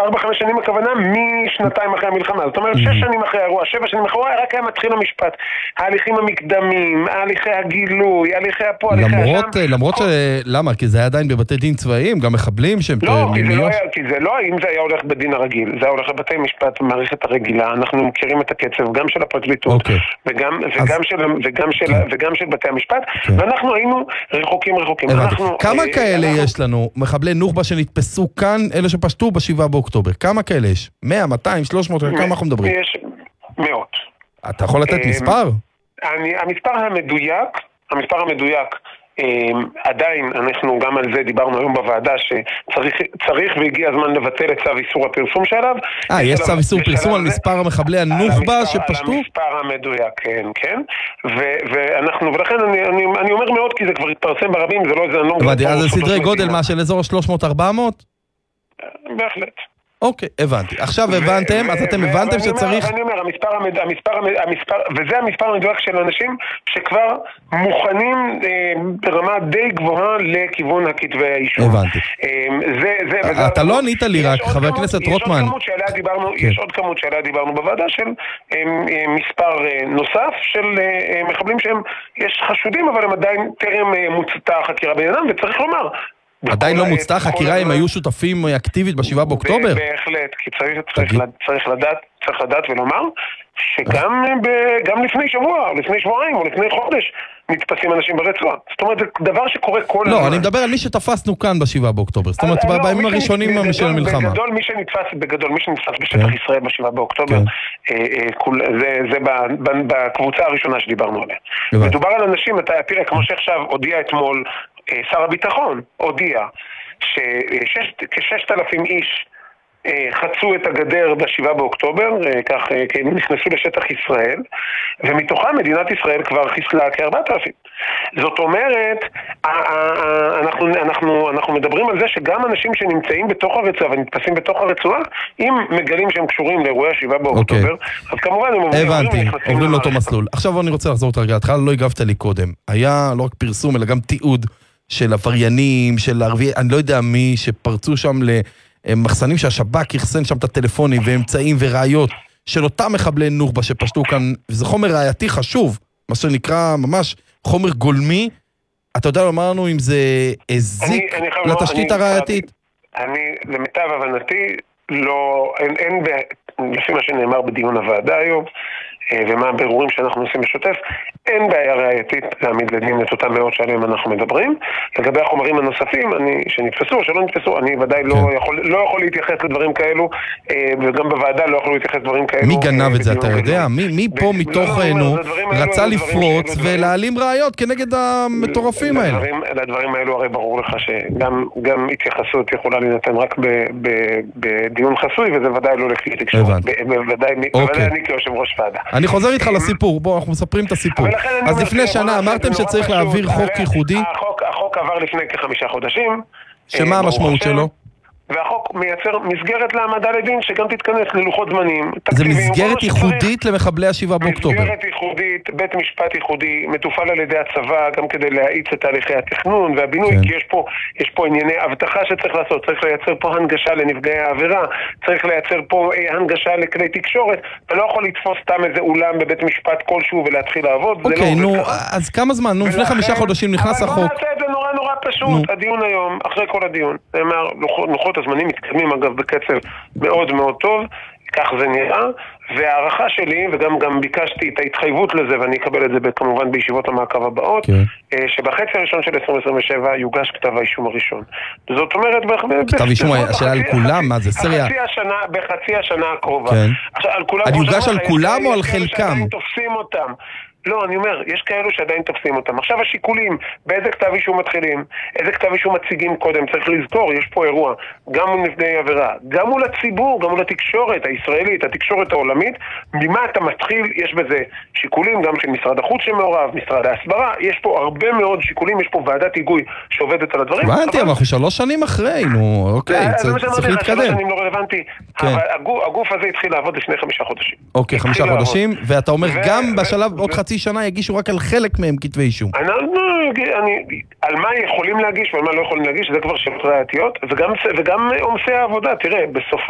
4-5 שנים הכוונה משנתיים אחרי המלחמה. זאת אומרת 6 שנים אחרי האירוע, 7 שנים אחרי האירוע, רק היה מתחיל המשפט. ההליכים המקדמים, ההליכי הגילוי, הליכי הפה, הליכי השם. למרות למה? כי זה היה עדיין בבתי דין צבאיים, גם מחבלים שהם... לא, כי זה לא, אם זה היה הולך בדין הרגיל, זה היה הולך לבתי משפט במערכת הרגילה, אנחנו מכירים את הקצב גם של הפרקליטות, וגם של בתי המשפט, ואנחנו היינו רחוקים. כמה כאלה יש לנו? מחבלי נוח'בה שנתפסו כאן, אלה שפשטו ב7 באוקטובר. כמה כאלה יש? 100, 200, 300, כמה אנחנו מדברים? יש מאות. אתה יכול לתת מספר? המספר המדויק, עדיין אנחנו גם על זה דיברנו היום בוועדה שצריך והגיע הזמן לבטל את צו איסור הפרסום שעליו. יש צו איסור פרסום על מספר המחבלי הנוח'בה שפשטו? על המספר המדויק, כן. ולכן אני אומר מאוד כי זה כבר התפרסם ברבים, זה לא... אז זה סדרי גודל מה של אזור 300-400? בהחלט. אוקיי, הבנתי. עכשיו הבנתם, אז אתם הבנתם שצריך... ואני אומר, וזה המספר המדויק של אנשים שכבר מוכנים ברמה די גבוהה לכיוון הכתבי האישום. הבנתי. אתה לא ענית לי רק, חבר הכנסת רוטמן. יש עוד כמות שעליה דיברנו בוועדה של מספר נוסף של מחבלים שהם, יש חשודים, אבל הם עדיין טרם מוצתה החקירה בעניינם, וצריך לומר... עדיין לא מוצתה חקירה, הם היו שותפים אקטיבית ב7 באוקטובר? בהחלט, כי צריך לדעת ולומר שגם לפני שבוע, או לפני שבועיים, או לפני חודש, נתפסים אנשים ברצועה. זאת אומרת, זה דבר שקורה כל הזמן. לא, אני מדבר על מי שתפסנו כאן ב7 באוקטובר. זאת אומרת, בימים הראשונים של המלחמה. בגדול, מי שנתפס בשטח ישראל ב7 באוקטובר, זה בקבוצה הראשונה שדיברנו עליה. מדובר על אנשים, תראה, כמו שעכשיו הודיע אתמול, שר הביטחון הודיע שכ-6,000 איש חצו את הגדר ב7 באוקטובר, כך נכנסו לשטח ישראל, ומתוכם מדינת ישראל כבר חיסלה כ4,000. זאת אומרת, אנחנו מדברים על זה שגם אנשים שנמצאים בתוך הרצועה ונתפסים בתוך הרצועה, אם מגלים שהם קשורים לאירועי 7 באוקטובר, אז כמובן הם עוברים לאותו מסלול. עכשיו אני רוצה לחזור את הרגע, התחלה לא הגבת לי קודם. היה לא רק פרסום, אלא גם תיעוד של עבריינים, של ערבי, אני לא יודע מי, שפרצו שם למחסנים שהשב"כ יחסן שם את הטלפונים ואמצעים וראיות של אותם מחבלי נוח'בה שפשטו כאן, וזה חומר ראייתי חשוב, מה שנקרא ממש חומר גולמי. אתה יודע לומר לנו אם זה הזיק לתשתית הראייתית? אני, למיטב הבנתי, לא, אין לפי מה שנאמר בדיון הוועדה היום, ומה הבירורים שאנחנו עושים בשוטף, אין בעיה ראייתית להעמיד לדין את אותם מאות שעליהם אנחנו מדברים. לגבי החומרים הנוספים, שנתפסו או שלא נתפסו, אני ודאי לא יכול להתייחס לדברים כאלו, וגם בוועדה לא יכול להתייחס לדברים כאלו. מי גנב את זה, אתה יודע? מי פה מתוכנו רצה לפרוץ ולהעלים ראיות כנגד המטורפים האלה? לדברים האלו הרי ברור לך שגם התייחסות יכולה להינתן רק בדיון חסוי, וזה ודאי לא לכלי תקשורת. בוודאי אני כיושב ראש ועדה. אני חוזר איתך לסיפור, בוא, אנחנו מספרים את הסיפור. אז לפני שנה אמרתם שצריך להעביר חוק ייחודי? החוק עבר לפני כ5 חודשים. שמה המשמעות שלו? והחוק מייצר מסגרת להעמדה לדין שגם תתכנס ללוחות זמנים. זה מסגרת ייחודית למחבלי ה7 באוקטובר. מסגרת ייחודית, בית משפט ייחודי, מתופעל על ידי הצבא, גם כדי להאיץ את תהליכי התכנון והבינוי, כי יש פה ענייני הבטחה שצריך לעשות, צריך לייצר פה הנגשה לנפגעי העבירה, צריך לייצר פה הנגשה לכלי תקשורת, אתה לא יכול לתפוס סתם איזה אולם בבית משפט כלשהו ולהתחיל לעבוד. אוקיי, נו, אז כמה זמן? נו, לפני 5 חודשים נכנס החוק. אבל בוא נעשה את זה נורא פשוט, הדיון היום, אחרי כל הדיון, נאמר, לוחות הזמנים מתקדמים אגב בקצב מאוד מאוד טוב, כך זה נראה, והערכה שלי, וגם ביקשתי את ההתחייבות לזה, ואני אקבל את זה כמובן בישיבות המעקב הבאות, שבחצי הראשון של 2027 יוגש כתב האישום הראשון. זאת אומרת, כתב אישום השאלה על כולם, מה זה סריה? בחצי השנה הקרובה. אני יוגש על כולם או על חלקם? תופסים אותם. לא, אני אומר, יש כאלו שעדיין תופסים אותם. עכשיו השיקולים, באיזה כתב אישום מתחילים, איזה כתב אישום מציגים קודם, צריך לזכור, יש פה אירוע, גם מול נפגעי עבירה, גם מול הציבור, גם מול התקשורת הישראלית, התקשורת העולמית, ממה אתה מתחיל, יש בזה שיקולים, גם של משרד החוץ שמעורב, משרד ההסברה, יש פה הרבה מאוד שיקולים, יש פה ועדת היגוי שעובדת על הדברים. הבנתי, אבל אנחנו 3 שנים אחרי, נו, אוקיי, צריך להתקדם. 3 שנים לא רלוונטי, אבל הגוף הזה התחיל לעבוד לפני 5 חודשים. אוקיי, 5 חודשים, ואתה אומר גם בשלב עוד חצי שנה יגישו רק על חלק מהם כתבי אישום. על מה יכולים להגיש ועל מה לא יכולים להגיש, זה כבר שאלות ראייתיות, וגם עומסי העבודה, תראה, בסופו